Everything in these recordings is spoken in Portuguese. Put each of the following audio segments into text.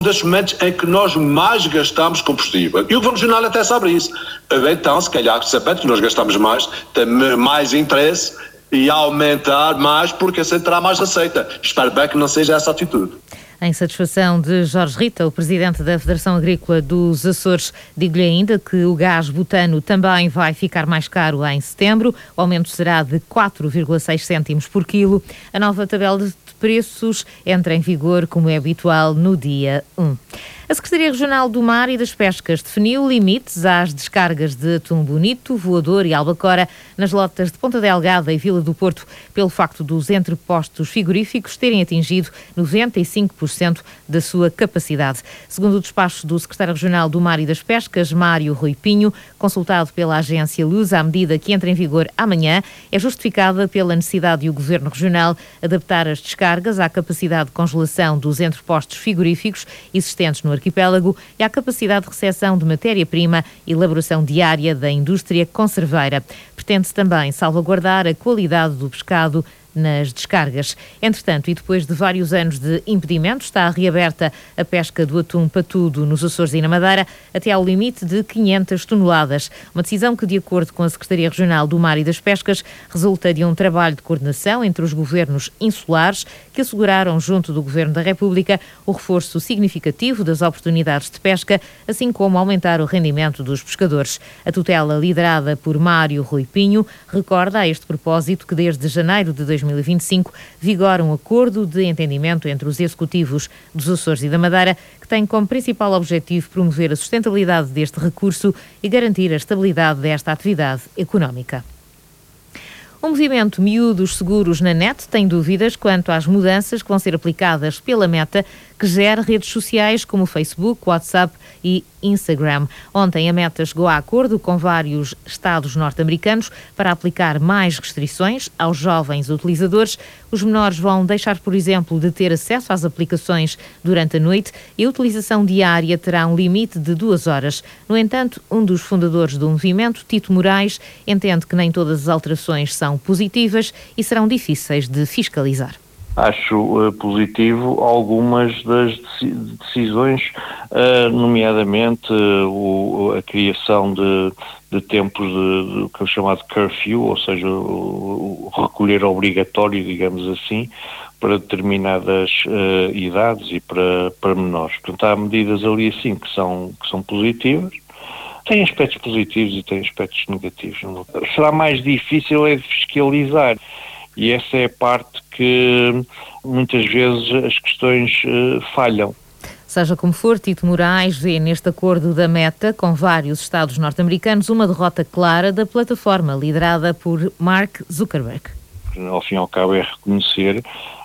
dos momentos em que nós mais gastamos combustível. E o Governo Regional até sabe isso. Então, se calhar, sabendo que nós gastamos mais, tem mais interesse e aumentar mais, porque assim terá mais receita. Espero bem que não seja essa a atitude. Em satisfação de Jorge Rita, o presidente da Federação Agrícola dos Açores, digo-lhe ainda que o gás butano também vai ficar mais caro em setembro. O aumento será de 4,6 cêntimos por quilo. A nova tabela de preços entra em vigor, como é habitual, no dia 1. A Secretaria Regional do Mar e das Pescas definiu limites às descargas de atum bonito, voador e albacora nas lotas de Ponta Delgada e Vila do Porto, pelo facto dos entrepostos frigoríficos terem atingido 95% da sua capacidade. Segundo o despacho do Secretário Regional do Mar e das Pescas, Mário Rui Pinho, consultado pela agência Luz, a medida que entra em vigor amanhã é justificada pela necessidade do Governo Regional adaptar as descargas à capacidade de congelação dos entrepostos frigoríficos existentes no arquipélago e à capacidade de recepção de matéria-prima e elaboração diária da indústria conserveira. Pretende-se também salvaguardar a qualidade do pescado nas descargas. Entretanto, e depois de vários anos de impedimento, está reaberta a pesca do atum patudo nos Açores e na Madeira até ao limite de 500 toneladas. Uma decisão que, de acordo com a Secretaria Regional do Mar e das Pescas, resulta de um trabalho de coordenação entre os governos insulares que asseguraram, junto do Governo da República, o reforço significativo das oportunidades de pesca, assim como aumentar o rendimento dos pescadores. A tutela, liderada por Mário Rui Pinho, recorda a este propósito que desde janeiro de 2025 vigora um acordo de entendimento entre os executivos dos Açores e da Madeira, que tem como principal objetivo promover a sustentabilidade deste recurso e garantir a estabilidade desta atividade económica. O movimento Miúdos Seguros na Net tem dúvidas quanto às mudanças que vão ser aplicadas pela Meta, que gera redes sociais como o Facebook, WhatsApp e Instagram. Ontem a Meta chegou a acordo com vários estados norte-americanos para aplicar mais restrições aos jovens utilizadores. Os menores vão deixar, por exemplo, de ter acesso às aplicações durante a noite e a utilização diária terá um limite de 2 horas. No entanto, um dos fundadores do movimento, Tito Moraes, entende que nem todas as alterações são positivas e serão difíceis de fiscalizar. Acho positivo algumas das decisões, nomeadamente a criação de tempos de que é chamado curfew, ou seja, o recolher obrigatório, digamos assim, para determinadas idades e para menores. Portanto, há medidas ali assim que são positivas. Tem aspectos positivos e tem aspectos negativos. Será mais difícil de fiscalizar. E essa é a parte que muitas vezes as questões falham. Seja como for, Tito Moraes vê neste acordo da Meta com vários estados norte-americanos uma derrota clara da plataforma liderada por Mark Zuckerberg. Ao fim e ao cabo é reconhecer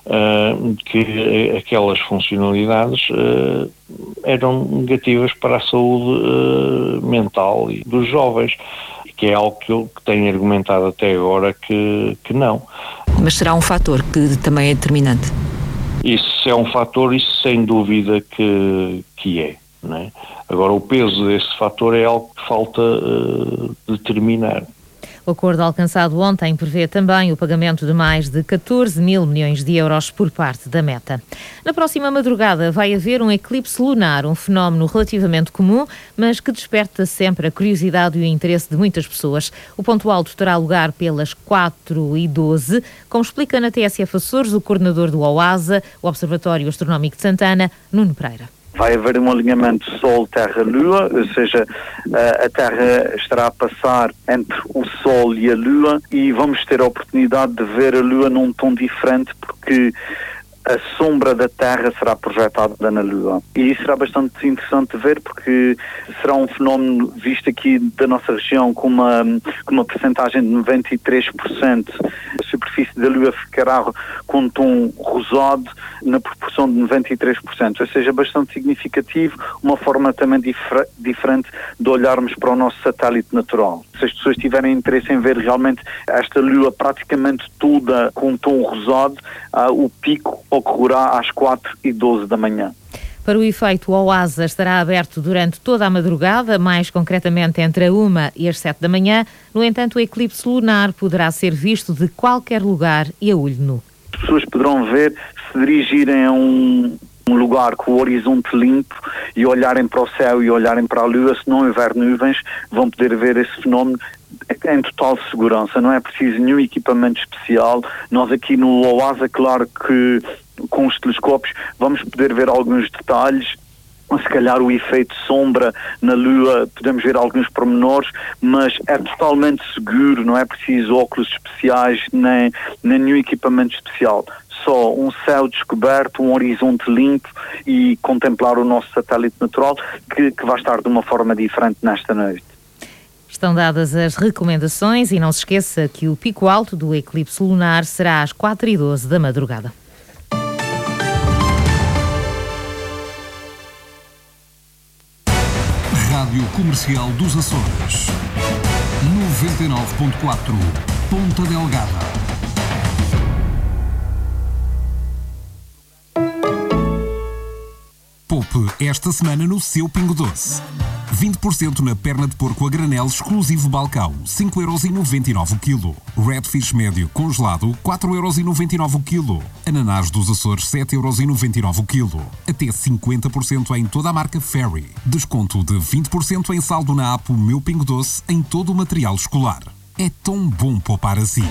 que aquelas funcionalidades eram negativas para a saúde mental dos jovens, que é algo que eu tenho argumentado até agora que não. Mas será um fator que também é determinante? Isso é um fator, isso sem dúvida que é, não é? Agora, o peso desse fator é algo que falta determinar. O acordo alcançado ontem prevê também o pagamento de mais de 14 mil milhões de euros por parte da Meta. Na próxima madrugada vai haver um eclipse lunar, um fenómeno relativamente comum, mas que desperta sempre a curiosidade e o interesse de muitas pessoas. O ponto alto terá lugar pelas 4h12, como explica na TSF Açores o coordenador do OASA, o Observatório Astronómico de Santana, Nuno Pereira. Vai haver um alinhamento Sol-Terra-Lua, ou seja, a Terra estará a passar entre o Sol e a Lua e vamos ter a oportunidade de ver a Lua num tom diferente porque a sombra da Terra será projetada na Lua. E isso será bastante interessante de ver porque será um fenómeno visto aqui da nossa região com uma percentagem de 93%. A superfície da Lua ficará com um tom rosado na proporção de 93%. Ou seja, bastante significativo, uma forma também diferente de olharmos para o nosso satélite natural. Se as pessoas tiverem interesse em ver realmente esta Lua praticamente toda com um tom rosado, o pico ocorrerá às 4h12 da manhã. Para o efeito, o OASA estará aberto durante toda a madrugada, mais concretamente entre a 1 e as 7 da manhã. No entanto, o eclipse lunar poderá ser visto de qualquer lugar e a olho nu. As pessoas poderão ver, se dirigirem a um um lugar com o horizonte limpo e olharem para o céu e olharem para a lua, se não houver nuvens, vão poder ver esse fenómeno em total segurança. Não é preciso nenhum equipamento especial. Nós aqui no OASA, claro que com os telescópios vamos poder ver alguns detalhes, se calhar o efeito sombra na Lua, podemos ver alguns pormenores, mas é totalmente seguro, não é preciso óculos especiais nem nenhum equipamento especial. Só um céu descoberto, um horizonte limpo e contemplar o nosso satélite natural que vai estar de uma forma diferente nesta noite. Estão dadas as recomendações e não se esqueça que o pico alto do eclipse lunar será às 4h12 da madrugada. Rádio Comercial dos Açores 99.4 Ponta Delgada. Poupe esta semana no seu Pingo Doce. 20% na perna de porco a granel exclusivo Balcão, 5,99€ o quilo. Redfish médio congelado, 4,99€ o quilo. Ananás dos Açores, 7,99€ o quilo. Até 50% em toda a marca Ferry. Desconto de 20% em saldo na app Meu Pingo Doce em todo o material escolar. É tão bom poupar assim.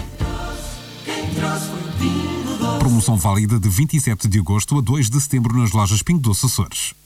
Promoção válida de 27 de agosto a 2 de setembro nas lojas Pingo Doce Açores.